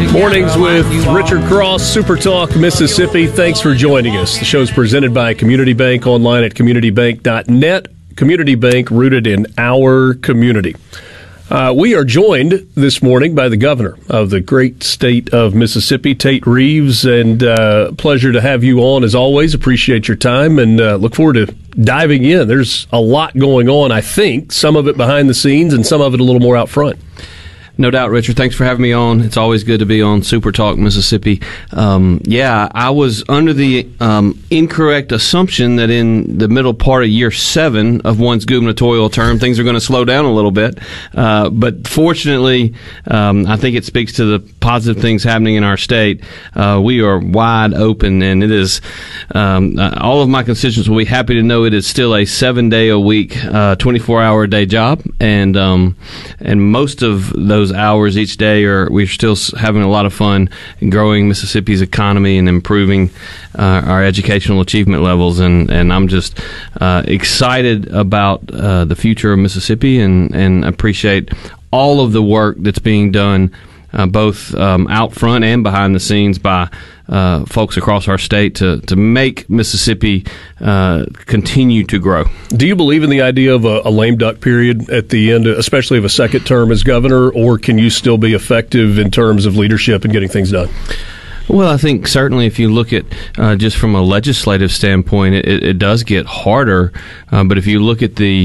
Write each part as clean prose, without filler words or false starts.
Mornings with Richard Cross, Super Talk Mississippi. Thanks for joining us. The show is presented by Community Bank, online at communitybank.net. Community Bank, rooted in our community. We are joined this morning by the governor of the great state of Mississippi, Tate Reeves, and pleasure to have you on as always. Appreciate your time and look forward to diving in. There's a lot going on, I think, some of it behind the scenes and some of it a little more out front. No doubt, Richard. Thanks for having me on. It's always good to be on Super Talk Mississippi. I was under the incorrect assumption that in the middle part of year 7 of one's gubernatorial term, things are going to slow down a little bit. But fortunately, I think it speaks to the positive things happening in our state. We are wide open, and it is all of my constituents will be happy to know it is still a 7-day-a-week, 24-hour-a-day job, and most of those hours each day we're still having a lot of fun in growing Mississippi's economy and improving our educational achievement levels, and I'm just excited about the future of Mississippi and appreciate all of the work that's being done both out front and behind the scenes by folks across our state to make Mississippi continue to grow. Do you believe in the idea of a lame duck period at the end, especially of a second term as governor, or can you still be effective in terms of leadership and getting things done? Well, I think certainly if you look at just from a legislative standpoint, it does get harder. But if you look at the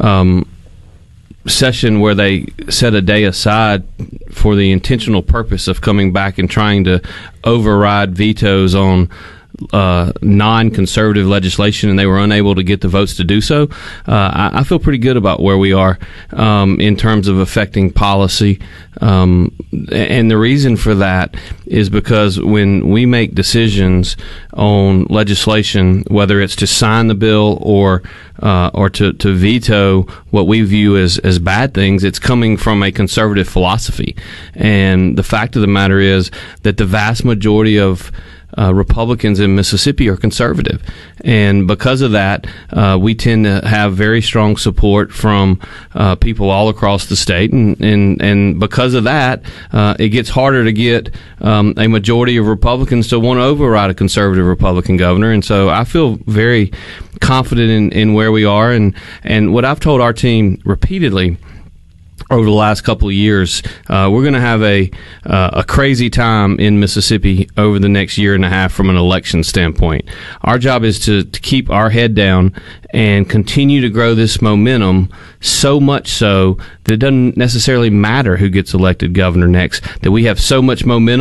session where they set a day aside for the intentional purpose of coming back and trying to override vetoes on non-conservative legislation, and they were unable to get the votes to do so, I feel pretty good about where we are in terms of affecting policy. And the reason for that is because when we make decisions on legislation, whether it's to sign the bill or to veto what we view as bad things, it's coming from a conservative philosophy. And the fact of the matter is that the vast majority of Republicans in Mississippi are conservative, and because of that, we tend to have very strong support from people all across the state, and because of that, it gets harder to get a majority of Republicans to want to override a conservative Republican governor. And so I feel very confident in where we are, and what I've told our team repeatedly over the last couple of years, we're going to have a crazy time in Mississippi over the next year and a half from an election standpoint. Our job is to keep our head down and continue to grow this momentum, so much so that it doesn't necessarily matter who gets elected governor next, that we have so much momentum